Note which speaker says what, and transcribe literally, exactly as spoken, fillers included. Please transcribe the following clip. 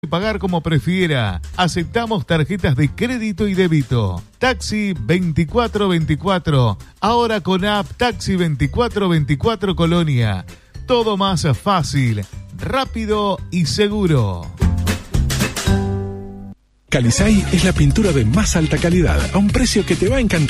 Speaker 1: Pagar como prefiera. Aceptamos tarjetas de crédito y débito. Taxi veinticuatro veinticuatro. Ahora con app Taxi veinticuatro veinticuatro Colonia. Todo más fácil, rápido y seguro.
Speaker 2: Calizay es la pintura de más alta calidad a un precio que te va a encantar.